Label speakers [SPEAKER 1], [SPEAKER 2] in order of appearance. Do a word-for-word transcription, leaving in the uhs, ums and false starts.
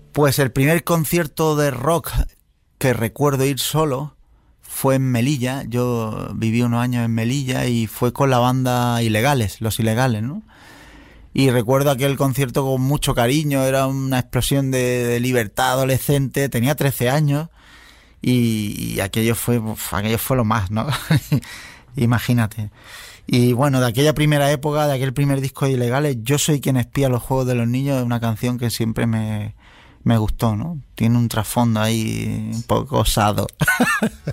[SPEAKER 1] Pues el primer concierto de rock que recuerdo ir solo fue en Melilla. Yo viví unos años en Melilla y fue con la banda Ilegales, Los Ilegales, ¿no? Y recuerdo aquel concierto con mucho cariño, era una explosión de, de libertad adolescente, tenía trece años y, y aquello fue uf, aquello fue lo más, ¿no? Imagínate. Y bueno, de aquella primera época, de aquel primer disco de Ilegales, Yo soy quien espía los juegos de los niños, es una canción que siempre me, me gustó, ¿no? Tiene un trasfondo ahí un poco osado.